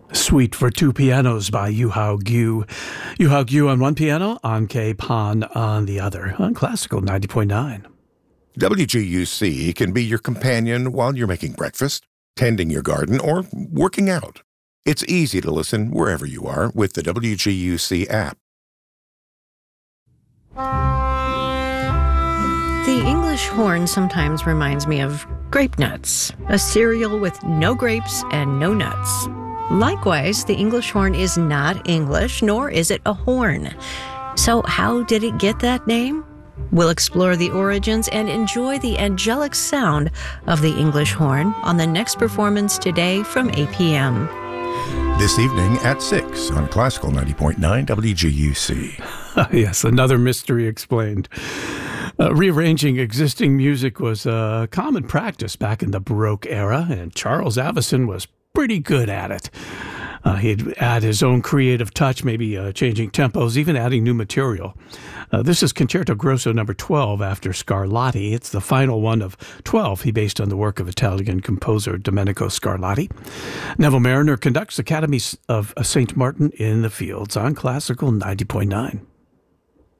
Suite for Two Pianos by Yu Hao Gyu. Yu Hao Gyu on one piano, An Kei Pan on the other, on Classical 90.9. WGUC can be your companion while you're making breakfast, tending your garden, or working out. It's easy to listen wherever you are with the WGUC app. The English horn sometimes reminds me of grape nuts, a cereal with no grapes and no nuts. Likewise, the English horn is not English, nor is it a horn. So how did it get that name? We'll explore the origins and enjoy the angelic sound of the English horn on the next performance today from 8 p.m. This evening at 6 on Classical 90.9 WGUC. Yes, another mystery explained. Rearranging existing music was a common practice back in the Baroque era, and Charles Avison was pretty good at it. He'd add his own creative touch, maybe changing tempos, even adding new material. This is Concerto Grosso number 12 after Scarlatti. It's the final one of 12 he based on the work of Italian composer Domenico Scarlatti. Neville Mariner conducts Academy of St. Martin in the Fields on Classical 90.9.